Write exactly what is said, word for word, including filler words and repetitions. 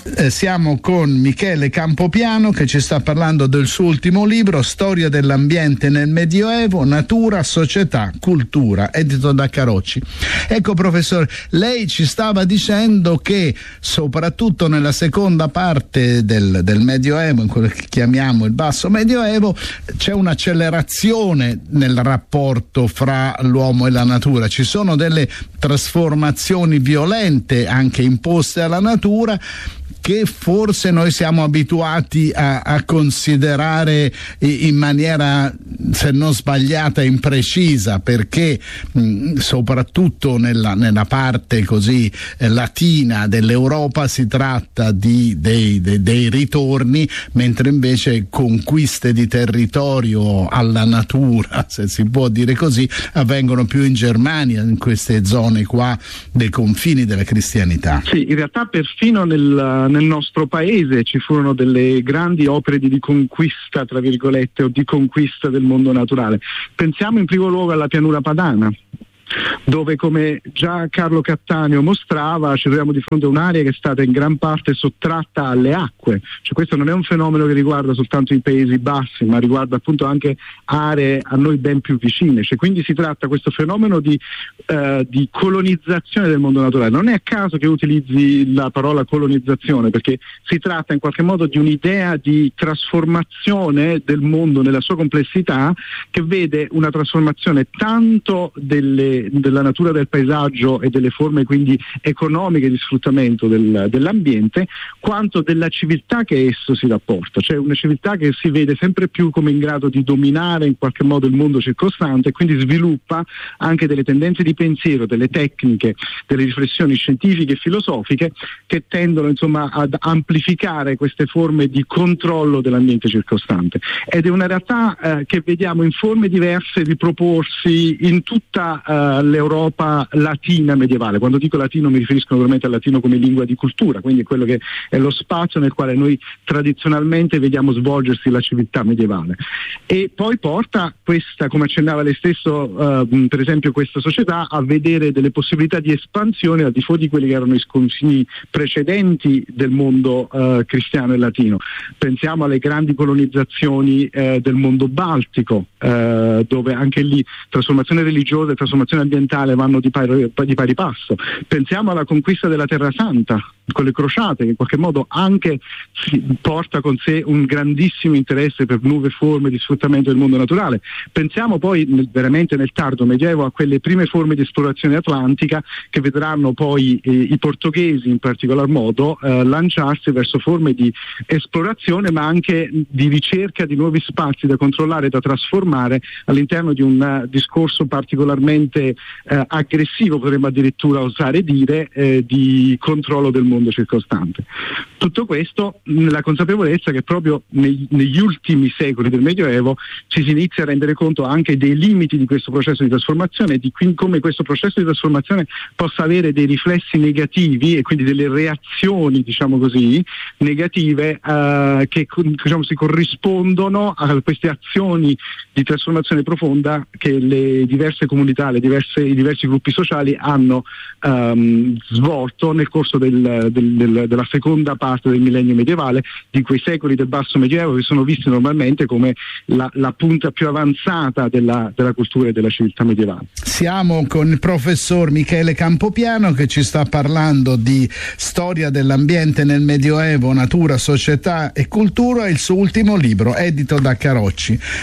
Eh, siamo con Michele Campopiano che ci sta parlando del suo ultimo libro, Storia dell'ambiente nel Medioevo, natura, società, cultura, edito da Carocci. Ecco professore, lei ci stava dicendo che soprattutto nella seconda parte del, del Medioevo, in quello che chiamiamo il basso Medioevo, c'è un'accelerazione nel rapporto fra l'uomo e la natura, ci sono delle trasformazioni violente anche imposte alla natura che forse noi siamo abituati a, a considerare in maniera, se non sbagliata, imprecisa, perché mh, soprattutto nella, nella parte così eh, latina dell'Europa si tratta di, dei, dei, dei ritorni, mentre invece conquiste di territorio alla natura, se si può dire così, avvengono più in Germania, in queste zone qua dei confini della cristianità. Sì, in realtà perfino nel nel nostro paese ci furono delle grandi opere di riconquista, tra virgolette, o di conquista del mondo naturale. Pensiamo in primo luogo alla pianura padana, dove, come già Carlo Cattaneo mostrava, ci troviamo di fronte a un'area che è stata in gran parte sottratta alle acque. Cioè, questo non è un fenomeno che riguarda soltanto i Paesi Bassi, ma riguarda appunto anche aree a noi ben più vicine. Cioè, quindi si tratta questo fenomeno di, eh, di colonizzazione del mondo naturale. Non è a caso che utilizzi la parola colonizzazione, perché si tratta in qualche modo di un'idea di trasformazione del mondo nella sua complessità, che vede una trasformazione tanto delle della natura del paesaggio e delle forme quindi economiche di sfruttamento del, dell'ambiente, quanto della civiltà che esso si rapporta, cioè una civiltà che si vede sempre più come in grado di dominare in qualche modo il mondo circostante e quindi sviluppa anche delle tendenze di pensiero, delle tecniche, delle riflessioni scientifiche e filosofiche che tendono insomma ad amplificare queste forme di controllo dell'ambiente circostante, ed è una realtà eh, che vediamo in forme diverse riproporsi in tutta uh, l'Europa latina medievale. Quando dico latino mi riferisco naturalmente al latino come lingua di cultura, quindi quello che è lo spazio nel quale noi tradizionalmente vediamo svolgersi la civiltà medievale, e poi porta questa, come accennava lei stesso, uh, per esempio questa società a vedere delle possibilità di espansione al di fuori di quelli che erano i confini precedenti del mondo uh, cristiano e latino. Pensiamo alle grandi colonizzazioni uh, del mondo baltico, uh, dove anche lì trasformazione religiosa e trasformazione ambientale vanno di pari, di pari passo. Pensiamo alla conquista della Terra Santa con le crociate, che in qualche modo anche si porta con sé un grandissimo interesse per nuove forme di sfruttamento del mondo naturale. Pensiamo poi nel, veramente nel tardo medioevo a quelle prime forme di esplorazione atlantica che vedranno poi eh, i portoghesi in particolar modo eh, lanciarsi verso forme di esplorazione, ma anche di ricerca di nuovi spazi da controllare e da trasformare all'interno di un uh, discorso particolarmente eh, aggressivo, potremmo addirittura osare dire, eh, di controllo del mondo mondo circostante. Tutto questo nella consapevolezza che proprio nei, negli ultimi secoli del Medioevo ci si inizia a rendere conto anche dei limiti di questo processo di trasformazione e di quindi come questo processo di trasformazione possa avere dei riflessi negativi e quindi delle reazioni, diciamo così, negative eh, che diciamo, si corrispondono a queste azioni di trasformazione profonda che le diverse comunità, le diverse, i diversi gruppi sociali hanno ehm, svolto nel corso del Del, del, della seconda parte del millennio medievale, di quei secoli del basso medioevo che sono visti normalmente come la, la punta più avanzata della, della cultura e della civiltà medievale. Siamo con il professor Michele Campopiano che ci sta parlando di storia dell'ambiente nel Medioevo, natura, società e cultura, il suo ultimo libro edito da Carocci.